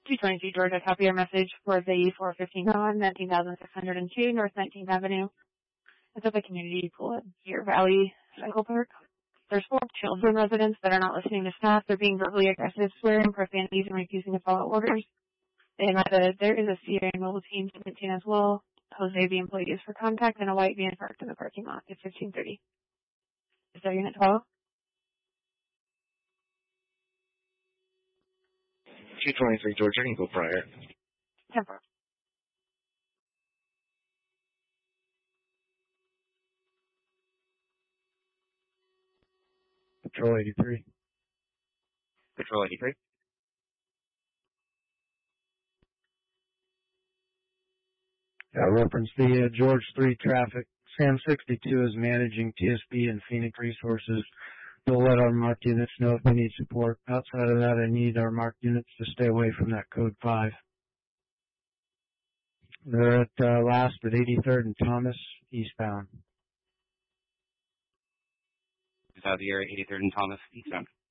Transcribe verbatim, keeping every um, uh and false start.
two twenty-three Georgia, copy your message for the four fifteen on nineteen thousand six hundred two North nineteenth Avenue. It's at the community pool at Deer Valley Cycle Park. There's four children residents that are not listening to staff. They're being verbally aggressive, swearing, profanities, and refusing to follow orders. They invite the, there is a C R A mobile team to maintain as well. Jose, the employee, is for contact, and a white van parked in the parking lot at fifteen thirty. Is there unit twelve? two twenty-three Georgia, can go prior. ten four. Patrol eighty-three. Patrol eighty-three. Yeah, reference the uh, George three traffic. Sam sixty-two is managing T S B and Phoenix Resources. They'll let our marked units know if they need support. Outside of that, I need our marked units to stay away from that code five. They're at uh, last at eighty-third and Thomas, eastbound. Is out the area eighty-third and Thomas, eastbound.